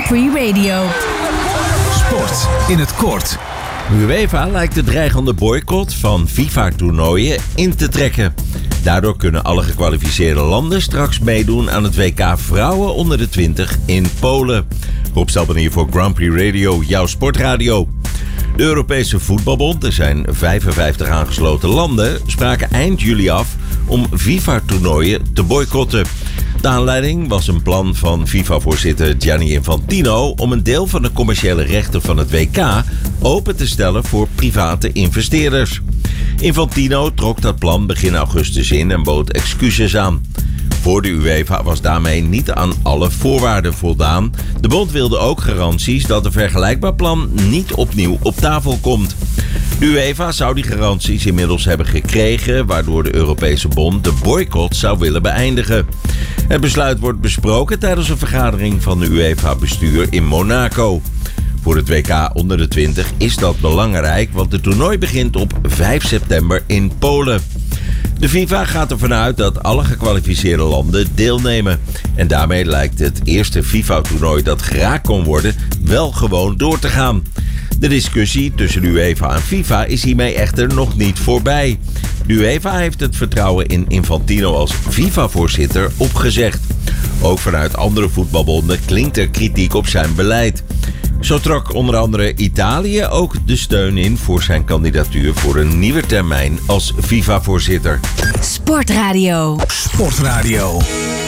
Prix Radio. Sport in het kort. UEFA lijkt de dreigende boycott van FIFA-toernooien in te trekken. Daardoor kunnen alle gekwalificeerde landen straks meedoen aan het WK Vrouwen onder de 20 in Polen. Rob Stelpen hier voor Grand Prix Radio, jouw sportradio. De Europese Voetbalbond, er zijn 55 aangesloten landen, spraken eind juli af om FIFA-toernooien te boycotten. De aanleiding was een plan van FIFA-voorzitter Gianni Infantino om een deel van de commerciële rechten van het WK open te stellen voor private investeerders. Infantino trok dat plan begin augustus in en bood excuses aan. Voor de UEFA was daarmee niet aan alle voorwaarden voldaan. De bond wilde ook garanties dat een vergelijkbaar plan niet opnieuw op tafel komt. De UEFA zou die garanties inmiddels hebben gekregen, waardoor de Europese bond de boycott zou willen beëindigen. Het besluit wordt besproken tijdens een vergadering van de UEFA-bestuur in Monaco. Voor het WK onder de 20 is dat belangrijk, want het toernooi begint op 5 september in Polen. De FIFA gaat ervan uit dat alle gekwalificeerde landen deelnemen. En daarmee lijkt het eerste FIFA-toernooi dat geraakt kon worden wel gewoon door te gaan. De discussie tussen de UEFA en FIFA is hiermee echter nog niet voorbij. De UEFA heeft het vertrouwen in Infantino als FIFA-voorzitter opgezegd. Ook vanuit andere voetbalbonden klinkt er kritiek op zijn beleid. Zo trok onder andere Italië ook de steun in voor zijn kandidatuur voor een nieuwe termijn als FIFA-voorzitter. Sportradio. Sportradio.